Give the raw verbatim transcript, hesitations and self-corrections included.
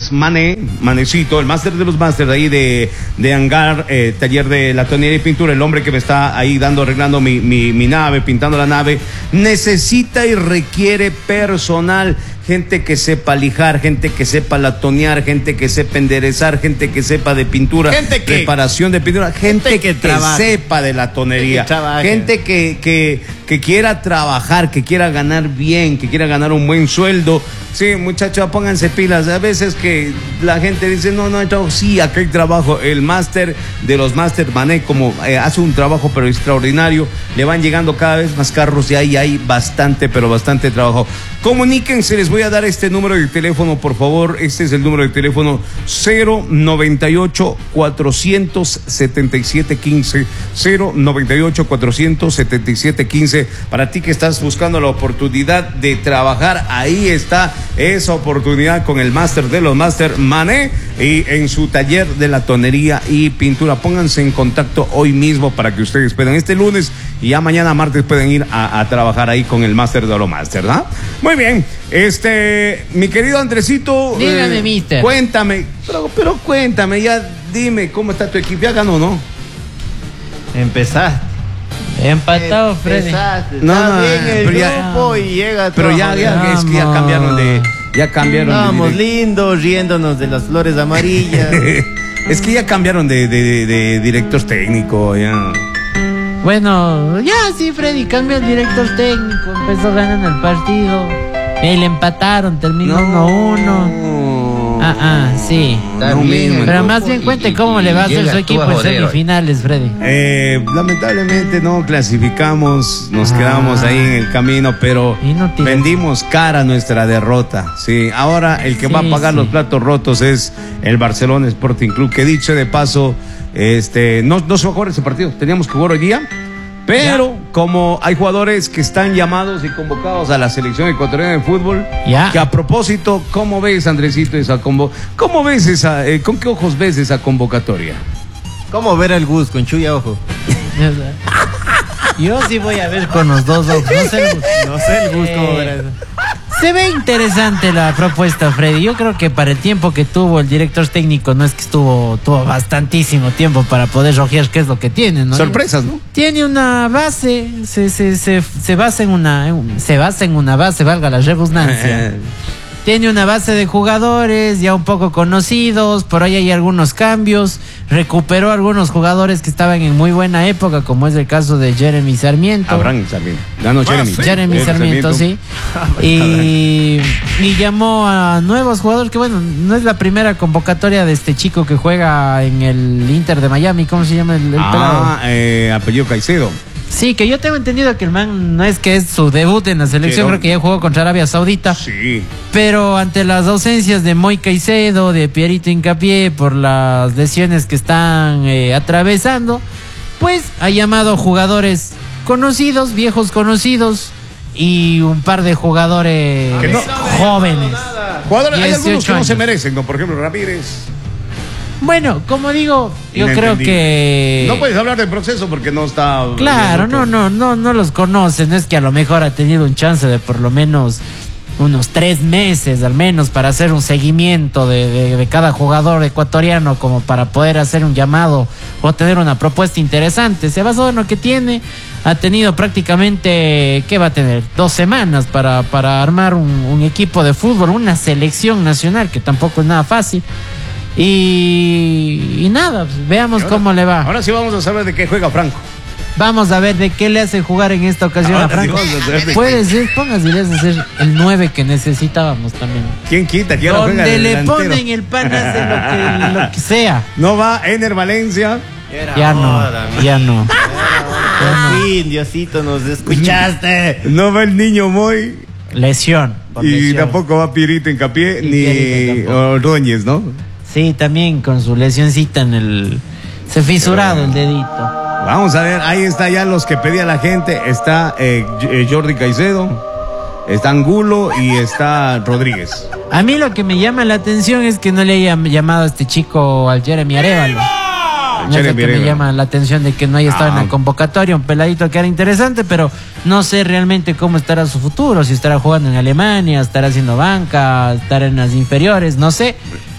Mané, Manecito, el máster de los másters ahí de, de Hangar, eh, taller de la tonería y pintura, el hombre que me está ahí dando, arreglando mi, mi, mi nave, pintando la nave, necesita y requiere personal. Gente que sepa lijar, gente que sepa latonear, gente que sepa enderezar, gente que sepa de pintura, gente que, reparación de pintura, gente, gente que, que sepa de la tonería, gente que, que, que quiera trabajar, que quiera ganar bien, que quiera ganar un buen sueldo. Sí, muchachos, pónganse pilas. A veces que la gente dice, no, no hay trabajo. Sí, acá hay trabajo. El máster de los máster Mané, como eh, hace un trabajo pero extraordinario, le van llegando cada vez más carros y ahí hay bastante, pero bastante trabajo. Comuníquense, les voy a dar este número de teléfono, por favor. Este es el número de teléfono cero noventa y ocho, cuatrocientos setenta y siete quince, cero noventa y ocho, cuatrocientos setenta y siete quince. Para ti que estás buscando la oportunidad de trabajar, ahí está esa oportunidad con el máster de los máster Mané y en su taller de la tonería y pintura. Pónganse en contacto hoy mismo para que ustedes puedan este lunes y ya mañana martes pueden ir a, a trabajar ahí con el máster de los máster, ¿no? Muy bien, este, mi querido Andresito, dígame, eh, mister. Cuéntame, pero, pero cuéntame, ya dime cómo está tu equipo. ¿Ya ganó, no? Empezaste. Empatado, Freddy. No, no, bien el pero ya, grupo y llega pero todo. ya, ya es que ya cambiaron de, ya cambiaron Estábamos de, lindos, riéndonos de las flores amarillas. Es que ya cambiaron de, de, de, de director técnico, ya. Bueno, ya sí, Freddy, cambia el director técnico, empezó ganando el partido, y le empataron, terminó uno a uno. Ah, ah, sí. También, pero más bien cuente cómo le va a hacer su equipo en semifinales, Freddy. Eh, lamentablemente no clasificamos, nos ah, quedamos ahí en el camino, pero vendimos cara nuestra derrota. Sí, ahora el que sí, va a pagar sí. los platos rotos es el Barcelona Sporting Club, que dicho de paso, este, no, no se va a jugar ese partido, teníamos que jugar hoy día. Pero ya. como hay jugadores que están llamados y convocados a la selección ecuatoriana de fútbol, ya. que a propósito, ¿cómo ves, Andresito, esa convo ¿Cómo ves esa, eh, con qué ojos ves esa convocatoria? ¿Cómo ver al Gus con chuya ojo? Yo sí voy a ver con los dos ojos. No sé el Gus, no sé el Gus cómo verá eso. Se ve interesante la propuesta, Freddy. Yo creo que para el tiempo que tuvo el director técnico, no es que estuvo tuvo bastantísimo tiempo para poder rojear qué es lo que tiene, ¿no? Sorpresas, ¿no? Tiene una base, se, se, se, se basa en una se basa en una base, valga la redundancia. Tiene una base de jugadores ya un poco conocidos, por ahí hay algunos cambios, recuperó algunos jugadores que estaban en muy buena época, como es el caso de Jeremy Sarmiento. Abraham Sarmiento. Ganó Jeremy. Ah, sí. Jeremy Sarmiento, sí. Y, y llamó a nuevos jugadores, que bueno, no es la primera convocatoria de este chico que juega en el Inter de Miami, ¿cómo se llama el, el ah, pelado? Ah, eh, apellido Caicedo. Sí, que yo tengo entendido que el man no es que es su debut en la selección, Quiero... creo que ya jugó contra Arabia Saudita. Sí. Pero ante las ausencias de Moy Caicedo, de Pierito Hincapié, por las lesiones que están eh, atravesando, pues ha llamado jugadores conocidos, viejos conocidos, y un par de jugadores no, jóvenes. Jugadores, hay algunos que no se merecen, ¿no? Por ejemplo, Ramírez. Bueno, como digo, yo creo que... No puedes hablar del proceso porque no está... Claro, no, no, no, no los conocen. Es que a lo mejor ha tenido un chance de por lo menos unos tres meses, al menos, para hacer un seguimiento de, de, de cada jugador ecuatoriano, como para poder hacer un llamado o tener una propuesta interesante. Se ha basado en lo que tiene. Ha tenido prácticamente, ¿qué va a tener? Dos semanas para, para armar un, un equipo de fútbol, una selección nacional, que tampoco es nada fácil. Y, y nada, pues, veamos ahora, cómo le va. Ahora sí vamos a saber de qué juega Franco. Vamos a ver de qué le hace jugar en esta ocasión ahora a Franco. Sí Puede ser, póngase, le hace ser el nueve que necesitábamos también. ¿Quién quita? ¿Quién Donde juega le ponen el pan hace lo que, lo que sea. No va Ener Valencia. Ya no, ya no. Por fin, Diosito, nos escuchaste. No va el niño Moy. Lesión. Y lesión. Tampoco va Pierito Hincapié ni Ordóñez, ¿no? Sí, también con su lesioncita en el... Se fisurado el dedito. Vamos a ver, ahí está ya los que pedía la gente. Está eh, Jordi Caicedo, está Angulo y está Rodríguez. A mí lo que me llama la atención es que no le hayan llamado a este chico al Jeremy Arevalo. No es lo que me llama la atención de que no haya estado ah. en la convocatoria, un peladito que era interesante, pero no sé realmente cómo estará su futuro, si estará jugando en Alemania, estará haciendo banca, estará en las inferiores, no sé.